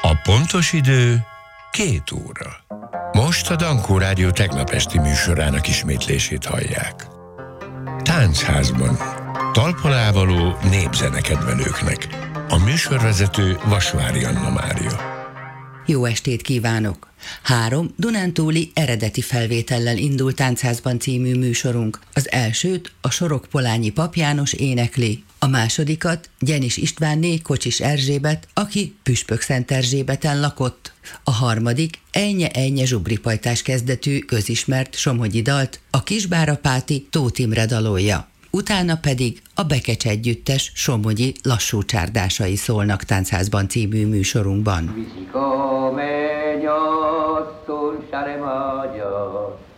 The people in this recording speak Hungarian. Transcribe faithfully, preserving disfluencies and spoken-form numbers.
A pontos idő két óra. Most a Dankó Rádió tegnap esti műsorának ismétlését hallják. Táncházban. Talpalávaló népzenekedvelőknek. A műsorvezető Vasvári Anna Mária. Jó estét kívánok! Három dunántúli eredeti felvétellel indult Táncházban című műsorunk. Az elsőt a Sorokpolányi Pap János énekli, a másodikat Gyenis Istvánné Kocsis Erzsébet, aki Püspökszent Erzsébeten lakott. A harmadik Ejnye Ejnye zsubripajtás kezdetű közismert somogyi dalt a Kisbárapáti Tóth Imre dalolja. Utána pedig a Bekecs együttes somogyi lassú csárdásai szólnak Táncházban című műsorunkban. Visika megy asszony, sáre magyar,